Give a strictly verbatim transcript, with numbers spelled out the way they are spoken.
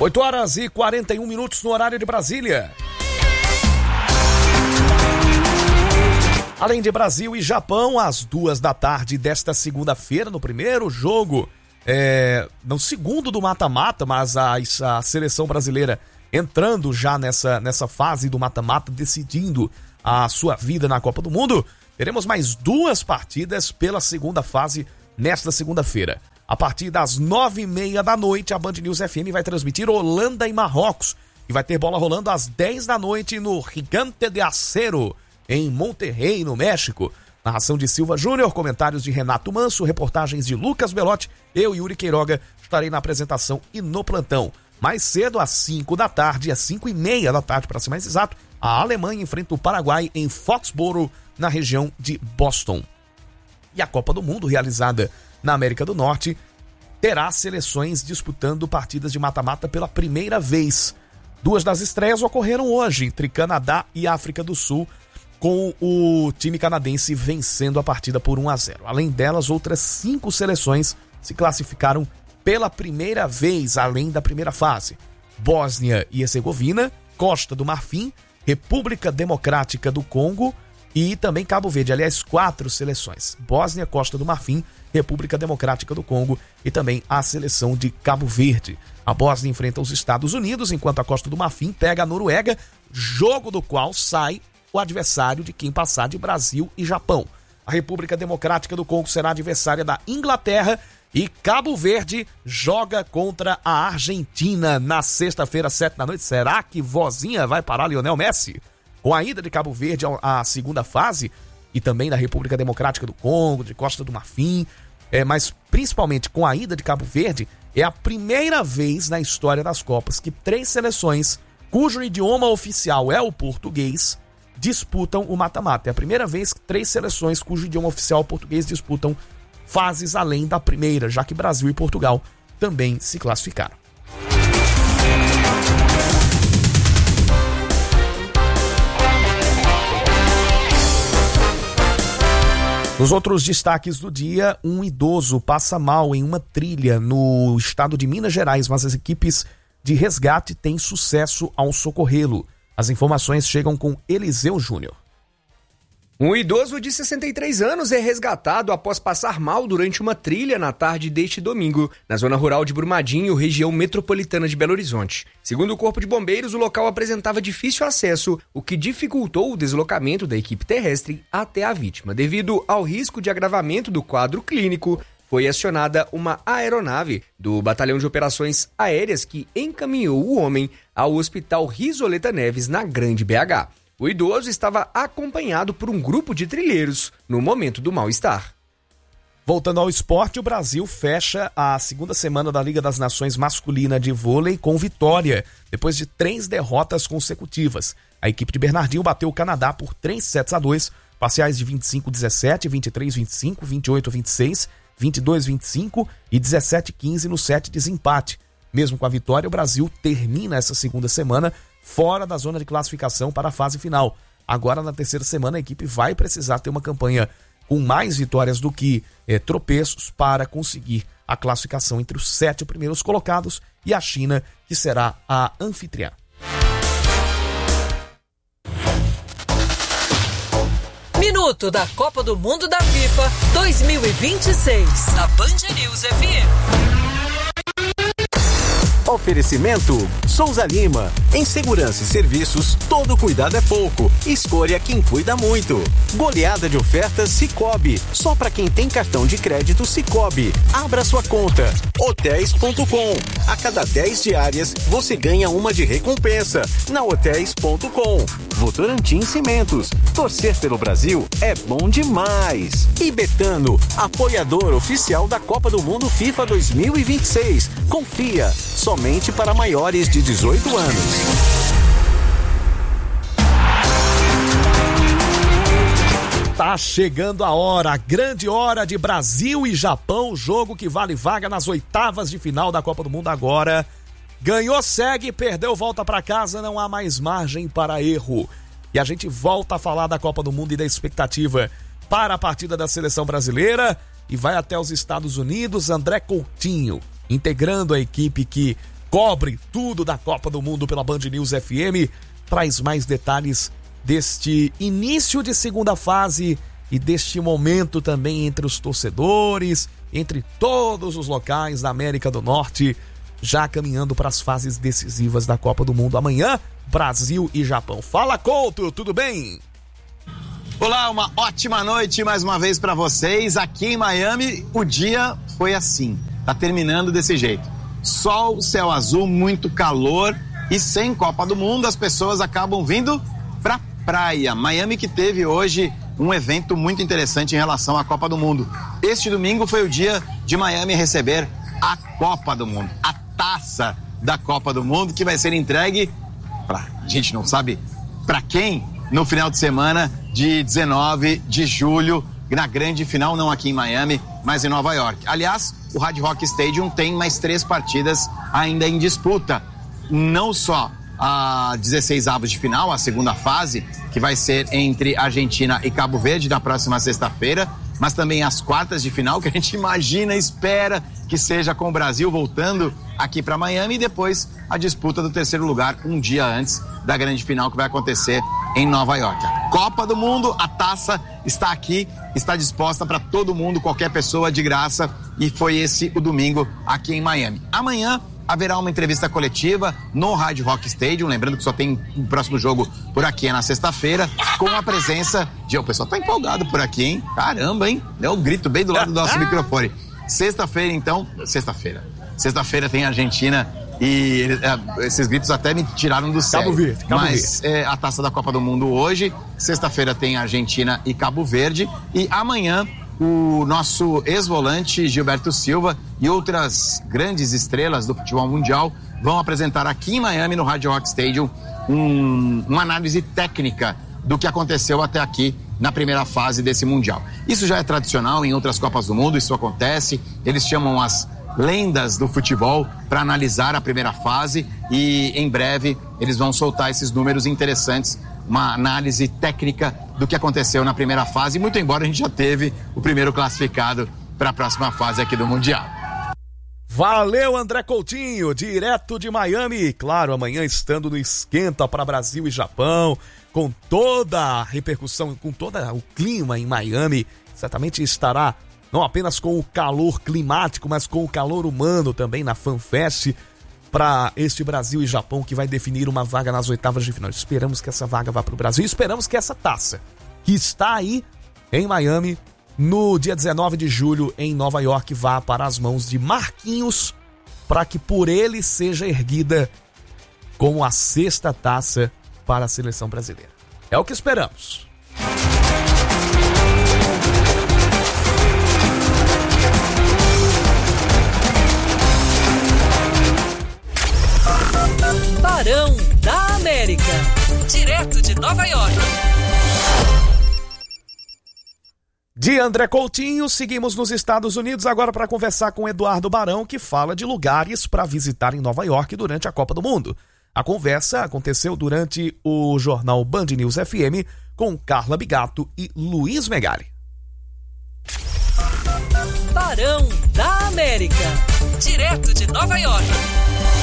oito horas e quarenta e um minutos no horário de Brasília. Além de Brasil e Japão, às duas da tarde desta segunda-feira, no primeiro jogo, é, no segundo do mata-mata, mas a, a seleção brasileira entrando já nessa, nessa fase do mata-mata, decidindo a sua vida na Copa do Mundo, teremos mais duas partidas pela segunda fase nesta segunda-feira. A partir das nove e meia da noite, a Band News F M vai transmitir Holanda e Marrocos, e vai ter bola rolando às dez da noite no Gigante de Acero, em Monterrey, no México. Narração de Silva Júnior, comentários de Renato Manso, reportagens de Lucas Belotti, eu e Yuri Queiroga estarei na apresentação e no plantão. Mais cedo, às cinco da tarde, às cinco e meia da tarde, para ser mais exato, a Alemanha enfrenta o Paraguai em Foxborough, na região de Boston. E a Copa do Mundo, realizada na América do Norte, terá seleções disputando partidas de mata-mata pela primeira vez. Duas das estreias ocorreram hoje, entre Canadá e África do Sul, com o time canadense vencendo a partida por um a zero. Além delas, outras cinco seleções se classificaram pela primeira vez, além da primeira fase. Bósnia e Hercegovina, Costa do Marfim, República Democrática do Congo e também Cabo Verde. Aliás, quatro seleções. Bósnia, Costa do Marfim, República Democrática do Congo e também a seleção de Cabo Verde. A Bósnia enfrenta os Estados Unidos, enquanto a Costa do Marfim pega a Noruega, jogo do qual sai o adversário de quem passar de Brasil e Japão. A República Democrática do Congo será adversária da Inglaterra e Cabo Verde joga contra a Argentina na sexta-feira, sete da noite. Será que vozinha vai parar Lionel Messi? Com a ida de Cabo Verde à segunda fase e também da República Democrática do Congo, de Costa do Marfim, é, mas principalmente com a ida de Cabo Verde, é a primeira vez na história das Copas que três seleções cujo idioma oficial é o português disputam o mata-mata. É a primeira vez que três seleções cujo idioma oficial é o português disputam fases além da primeira, já que Brasil e Portugal também se classificaram. Nos outros destaques do dia, um idoso passa mal em uma trilha no estado de Minas Gerais, mas as equipes de resgate têm sucesso ao socorrê-lo. As informações chegam com Eliseu Júnior. Um idoso de sessenta e três anos é resgatado após passar mal durante uma trilha na tarde deste domingo, na zona rural de Brumadinho, região metropolitana de Belo Horizonte. Segundo o Corpo de Bombeiros, o local apresentava difícil acesso, o que dificultou o deslocamento da equipe terrestre até a vítima. Devido ao risco de agravamento do quadro clínico, foi acionada uma aeronave do Batalhão de Operações Aéreas que encaminhou o homem ao Hospital Risoleta Neves, na Grande B H. O idoso estava acompanhado por um grupo de trilheiros no momento do mal-estar. Voltando ao esporte, o Brasil fecha a segunda semana da Liga das Nações Masculina de Vôlei com vitória, depois de três derrotas consecutivas. A equipe de Bernardinho bateu o Canadá por três sets a dois, parciais de vinte e cinco a dezessete, vinte e três a vinte e cinco, vinte e oito a vinte e seis, vinte e dois a vinte e cinco e dezessete a quinze no set de desempate. Mesmo com a vitória, o Brasil termina essa segunda semana fora da zona de classificação para a fase final. Agora, na terceira semana, a equipe vai precisar ter uma campanha com mais vitórias do que eh, tropeços para conseguir a classificação entre os sete primeiros colocados e a China, que será a anfitriã. Minuto da Copa do Mundo da FIFA dois mil e vinte e seis, na Band News F M. Oferecimento Souza Lima. Em segurança e serviços, todo cuidado é pouco. Escolha quem cuida muito. Goleada de ofertas Sicoob. Só para quem tem cartão de crédito Sicoob. Abra sua conta. hotéis ponto com. A cada dez diárias, você ganha uma de recompensa. Na hotéis ponto com. Votorantim Cimentos. Torcer pelo Brasil é bom demais. E Betano, apoiador oficial da Copa do Mundo FIFA dois mil e vinte e seis. Confia. Somente para maiores de dezoito anos. Tá chegando a hora, a grande hora de Brasil e Japão, jogo que vale vaga nas oitavas de final da Copa do Mundo agora. Ganhou, segue, perdeu, volta para casa, não há mais margem para erro. E a gente volta a falar da Copa do Mundo e da expectativa para a partida da seleção brasileira e vai até os Estados Unidos. André Coutinho, integrando a equipe que cobre tudo da Copa do Mundo pela Band News F M, traz mais detalhes deste início de segunda fase e deste momento também entre os torcedores, entre todos os locais da América do Norte, já caminhando para as fases decisivas da Copa do Mundo. Amanhã, Brasil e Japão. Fala, Couto, tudo bem? Olá, uma ótima noite mais uma vez para vocês. Aqui em Miami, o dia foi assim, tá terminando desse jeito. Sol, céu azul, muito calor e sem Copa do Mundo, as pessoas acabam vindo pra praia. Miami que teve hoje um evento muito interessante em relação à Copa do Mundo. Este domingo foi o dia de Miami receber a Copa do Mundo, a taça da Copa do Mundo, que vai ser entregue pra, a gente não sabe pra quem, no final de semana de dezenove de julho, na grande final, não aqui em Miami, mas em Nova York. Aliás, o Hard Rock Stadium tem mais três partidas ainda em disputa. Não só a dezesseis avos de final, a segunda fase, que vai ser entre Argentina e Cabo Verde na próxima sexta-feira, mas também as quartas de final, que a gente imagina, espera que seja com o Brasil voltando aqui para Miami, e depois a disputa do terceiro lugar um dia antes da grande final que vai acontecer em Nova York. A Copa do Mundo, a taça está aqui, está disposta para todo mundo, qualquer pessoa, de graça, e foi esse o domingo aqui em Miami. Amanhã haverá uma entrevista coletiva no Hard Rock Stadium, lembrando que só tem o próximo jogo por aqui, é na sexta-feira, com a presença de... O pessoal tá empolgado por aqui, hein? Caramba, hein? Deu um grito bem do lado do nosso microfone. Sexta-feira, então... Sexta-feira. Sexta-feira tem Argentina e é, esses gritos até me tiraram do sério. Cabo Verde, Cabo Mas Verde. É, a taça da Copa do Mundo hoje, sexta-feira tem Argentina e Cabo Verde, e amanhã o nosso ex-volante Gilberto Silva e outras grandes estrelas do futebol mundial vão apresentar aqui em Miami, no Hard Rock Stadium, um, uma análise técnica do que aconteceu até aqui na primeira fase desse Mundial. Isso já é tradicional em outras Copas do Mundo, isso acontece, eles chamam as lendas do futebol para analisar a primeira fase e em breve eles vão soltar esses números interessantes, uma análise técnica do que aconteceu na primeira fase, muito embora a gente já teve o primeiro classificado para a próxima fase aqui do Mundial. Valeu, André Coutinho, direto de Miami. Claro, amanhã estando no esquenta para Brasil e Japão, com toda a repercussão, com todo o clima em Miami, certamente estará não apenas com o calor climático, mas com o calor humano também na FanFest, para este Brasil e Japão que vai definir uma vaga nas oitavas de final. Esperamos que essa vaga vá para o Brasil, esperamos que essa taça, que está aí em Miami, no dia dezenove de julho em Nova York, vá para as mãos de Marquinhos, para que por ele seja erguida como a sexta taça para a seleção brasileira. É o que esperamos. Barão da América, direto de Nova York. De André Coutinho, seguimos nos Estados Unidos agora para conversar com Eduardo Barão, que fala de lugares para visitar em Nova York durante a Copa do Mundo. A conversa aconteceu durante o jornal Band News F M com Carla Bigato e Luiz Megali. Barão da América, direto de Nova York.